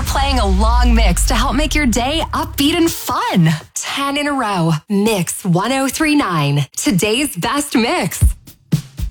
playing a long mix to help make your day upbeat and fun. 10 in a row. Mix 1039. Today's best mix.